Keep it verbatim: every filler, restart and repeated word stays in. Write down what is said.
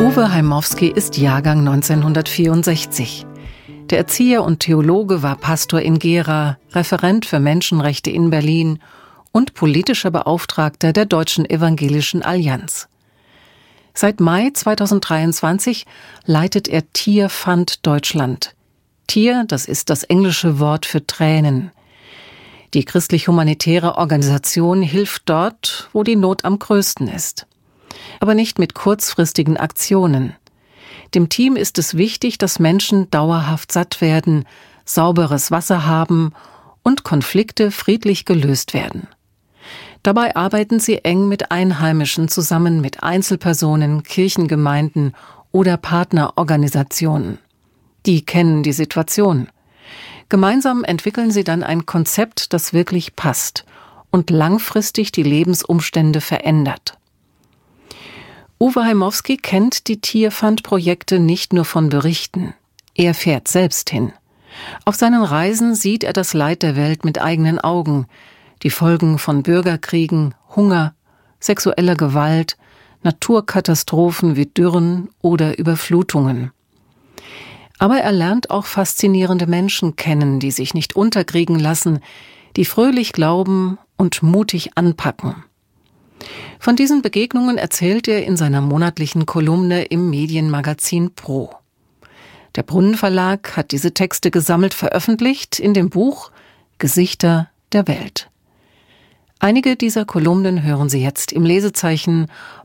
Uwe Heimowski ist Jahrgang neunzehnhundertvierundsechzig. Der Erzieher und Theologe war Pastor in Gera, Referent für Menschenrechte in Berlin und politischer Beauftragter der Deutschen Evangelischen Allianz. Seit Mai zweitausenddreiundzwanzig leitet er Tearfund Deutschland. Tear, das ist das englische Wort für Tränen. Die christlich-humanitäre Organisation hilft dort, wo die Not am größten ist. Aber nicht mit kurzfristigen Aktionen. Dem Team ist es wichtig, dass Menschen dauerhaft satt werden, sauberes Wasser haben und Konflikte friedlich gelöst werden. Dabei arbeiten sie eng mit Einheimischen zusammen, mit Einzelpersonen, Kirchengemeinden oder Partnerorganisationen. Die kennen die Situation. Gemeinsam entwickeln sie dann ein Konzept, das wirklich passt und langfristig die Lebensumstände verändert. Uwe Heimowski kennt die Tearfund-Projekte nicht nur von Berichten. Er fährt selbst hin. Auf seinen Reisen sieht er das Leid der Welt mit eigenen Augen, die Folgen von Bürgerkriegen, Hunger, sexueller Gewalt, Naturkatastrophen wie Dürren oder Überflutungen. Aber er lernt auch faszinierende Menschen kennen, die sich nicht unterkriegen lassen, die fröhlich glauben und mutig anpacken. Von diesen Begegnungen erzählt er in seiner monatlichen Kolumne im Medienmagazin Pro. Der Brunnen Verlag hat diese Texte gesammelt veröffentlicht in dem Buch Gesichter der Welt. Einige dieser Kolumnen hören Sie jetzt im Lesezeichen